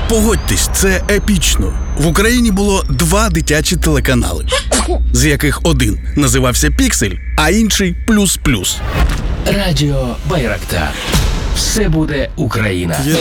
Погодьтесь, це епічно. В Україні було 2 дитячі телеканали, з яких один називався «Піксель», а інший «Плюс-плюс». Радіо Байрактар. Все буде Україна.